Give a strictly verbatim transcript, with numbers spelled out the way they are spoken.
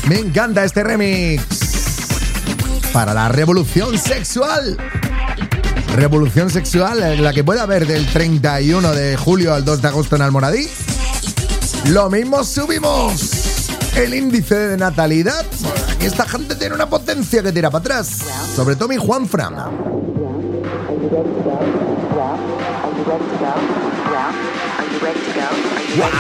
Me encanta este remix para la revolución sexual. Revolución sexual, la que puede haber del treinta y uno de julio al dos de agosto en Almoradí. Lo mismo subimos el índice de natalidad. Aquí esta gente tiene una potencia que tira para atrás. Sobre todo mi Juanfran. Wow.